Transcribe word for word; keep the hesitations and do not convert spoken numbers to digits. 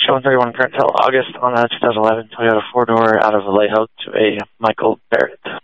seven thirty-one current till August on a two thousand eleven Toyota four-door out of Vallejo to a Michael Barrett.